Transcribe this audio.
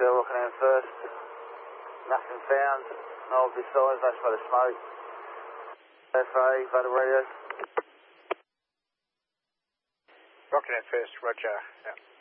Hotel, Rockingham first. Nothing found. No obvious signs, no smell of smoke. FA, Vital Radio. Rockingham first, roger. Yeah.